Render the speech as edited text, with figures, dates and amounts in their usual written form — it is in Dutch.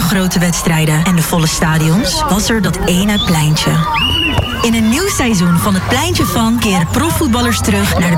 grote wedstrijden en de volle stadions, was er dat ene pleintje. In een nieuw seizoen van het Pleintje van keren profvoetballers terug naar de